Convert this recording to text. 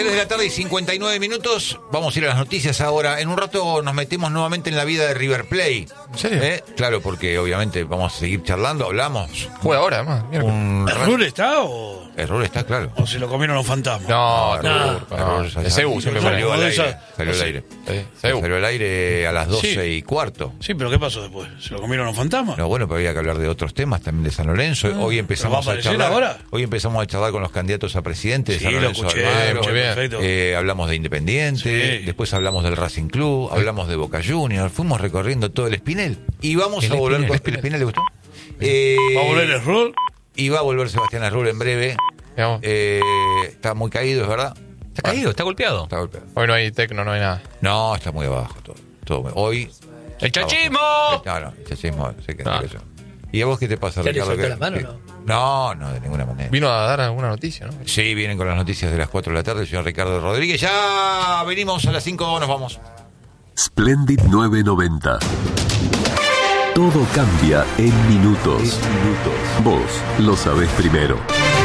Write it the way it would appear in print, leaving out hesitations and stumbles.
3 de la tarde y 59 minutos. Vamos a ir a las noticias ahora. En un rato nos metemos nuevamente en la vida de River Plate. ¿En serio? Claro, porque obviamente vamos a seguir charlando. Hablamos. Juega ahora, además. ¿Error está o...? Error está, claro. ¿O se lo comieron los fantasmas? No, Error. de Seúl siempre Salió pone. al aire. Salió al aire. Salió al aire a las 12:15. Sí, pero ¿qué pasó después? ¿Se lo comieron los fantasmas? No, bueno, pero había que hablar de otros temas también de San Lorenzo. Hoy empezamos ¿Pero va a a aparecer charlar. ahora? Hoy empezamos a charlar con los candidatos a presidente de Sí, San lo Lorenzo escuché, Almagro. muy bien. perfecto. Hablamos de Independiente, Sí. después hablamos del Racing Club, hablamos de Boca Juniors, fuimos recorriendo todo el Espinel. Y vamos a volver con el Espinel, ¿le gustó? ¿Va a volver el error? Y va a volver Sebastián Arrul en breve. Digamos, Está muy caído, es verdad. Está caído, está golpeado. Está golpeado. hoy no hay tecno, no hay nada. No, está muy abajo todo. Hoy. ¡El chachismo! No, el chachismo, sé que No. yo. ¿Y a vos qué te pasa, ¿Ya le Ricardo? soltó la mano o No, de ninguna manera. Vino a dar alguna noticia, ¿no? Sí, vienen con las noticias de las 4 de la tarde, el señor Ricardo Rodríguez. Ya venimos a las 5, nos vamos. Splendid 990. Todo cambia en minutos. Vos lo sabés primero.